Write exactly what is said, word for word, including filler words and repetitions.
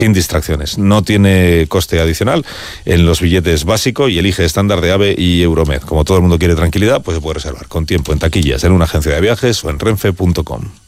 sin distracciones. No tiene coste adicional en los billetes básico y elige estándar de AVE y Euromed. Como todo el mundo quiere tranquilidad, pues se puede reservar con tiempo en taquillas, en una agencia de viajes o en renfe punto com.